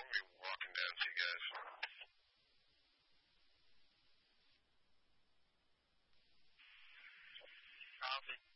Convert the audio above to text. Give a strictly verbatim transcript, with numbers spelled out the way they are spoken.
I'm gonna be walking down. See you guys. Copy.